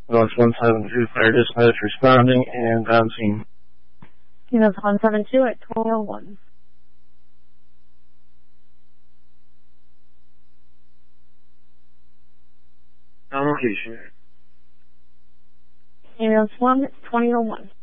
Ambulance 172, fire dispatch responding and on scene. Ambulance 172 at 1201. On location. Ambulance 1 at 2001.